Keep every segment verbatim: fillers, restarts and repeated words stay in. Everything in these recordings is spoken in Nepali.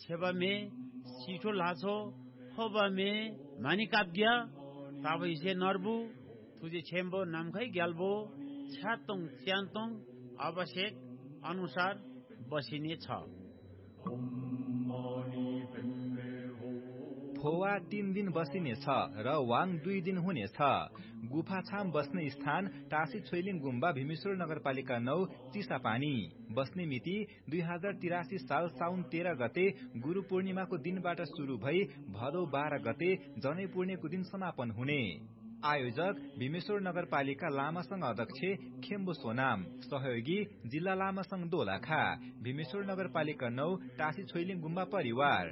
छेबामे सिठो लाछो होबामे मानिकाब्य ताबैसे नर्बु तुझे छेम्बो नामखै ग्याल्बो छ्यातोङ च्यान्तोङ आवश्यक अनुसार बसिने छ। फोवा तीन दिन बसिने छ र वाङ दुई दिन हुनेछ। गुफा छाम बस्ने स्थान टासी छोइलिङ गुम्बा भीमेश्वर नगरपालिका नौ चिसापानी। बस्ने मिति दुई हजार तिरासी साल साउन तेह्र गते गुरु पूर्णिमाको दिनबाट शुरू भई भदौ बाह्र गते जनै पूर्णेको दिन समापन हुने। आयोजक भीमेश्वर नगरपालिका लामासंघ अध्यक्ष खेम्बु सोनाम, सहयोगी जिल्ला लामासंघ दोलखा, भीमेश्वर नगरपालिका नौ टासी छोइलिङ गुम्बा परिवार।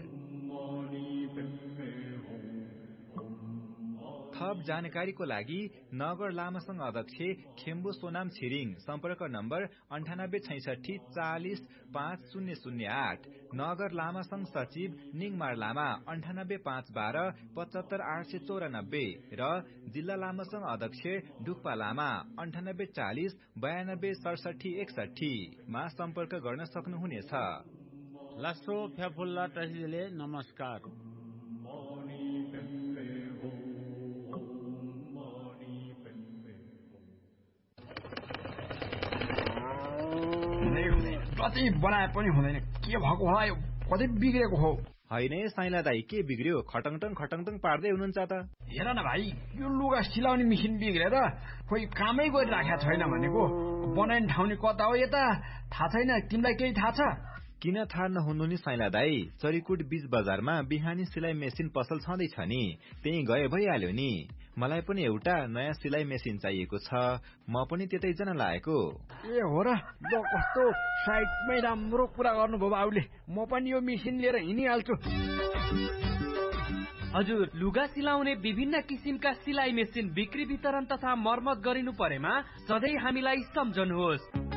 थप जानकारीको लागि नगर लामासंघ अध्यक्ष खेम्बु सोनाम छिरिङ, सम्पर्क नम्बर अन्ठानब्बे छैसठी चालिस पाँच शून्य शून्य आठ। नगर लामासंघ सचिव निङमार लामा अन्ठानब्बे पाँच बाह्र पचहत्तर आठ सय चौरानब्बे र जिल्ला लामासंघ अध्यक्ष ढुक्पा लामा अन्ठानब्बे चालिस बयानब्बे सडसठी एकसठी मा सम्पर्क गर्न सक्नुहुनेछ। लासो फ्याफुल्ला टसिले नमस्कार। कतै बनाए पनि हुँदैन, के भएको होला यो, कतै बिग्रेको हो। होइन साइला दाई, के बिग्रियो? खटङटङ खटङटङ पार्दै हुनुहुन्छ त। हेर न भाइ, यो लुगा सिलाउने मेसिन बिग्रेर खोइ कामै गरिराखेको छैन भनेको। बनाइने ठाउँले कता हो यता थाहा छैन, तिमीलाई केही थाहा छ? किन थाहा नहुनु नि साइला दाई, चरीकोट बीच बजारमा बिहानी सिलाइ मेसिन पसल छँदैछ नि, त्यही गए भइहाल्यो नि। मलाई पनि एउटा नयाँ सिलाइ मेसिन चाहिएको छ, म पनि त्यतै जान लागेको। ए हो र, ल कस्तो साइडमै राम्रो कुरा गर्नुभयो बाबुले, म पनि यो मेसिन लिएर हिँडिहाल्छु। हजुर, लुगा सिलाउने विभिन्न किसिमका सिलाइ मेसिन बिक्री वितरण तथा मर्मत गरिनु परेमा सधैँ हामीलाई सम्झनुहोस्।